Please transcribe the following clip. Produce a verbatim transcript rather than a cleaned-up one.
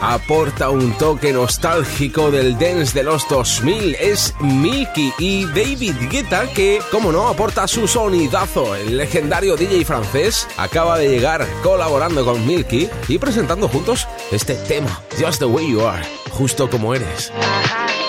aporta un toque nostálgico del dance de los dos mil. Es Milky y David Guetta, que, como no, aporta su sonidazo. El legendario D J francés acaba de llegar colaborando con Milky y presentando juntos este tema, Just the Way You Are, justo como eres. Ajá.